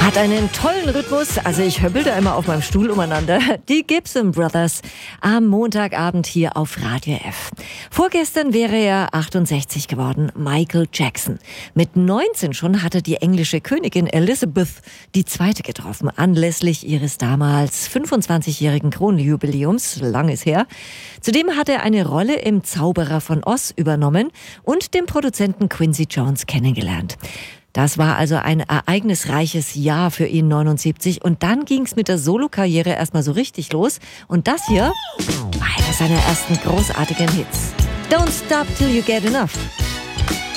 Hat einen tollen Rhythmus, also ich höppel da immer auf meinem Stuhl umeinander. Die Gibson Brothers am Montagabend hier auf Radio F. Vorgestern wäre er 68 geworden, Michael Jackson. Mit 19 schon hatte die englische Königin Elizabeth II. Getroffen, anlässlich ihres damals 25-jährigen Kronjubiläums, lang ist her. Zudem hat er eine Rolle im Zauberer von Oz übernommen und den Produzenten Quincy Jones kennengelernt. Das war also ein ereignisreiches Jahr für ihn, 79. Und dann ging's mit der Solokarriere erstmal so richtig los. Und das hier war einer seiner ersten großartigen Hits. Don't Stop Till You Get Enough.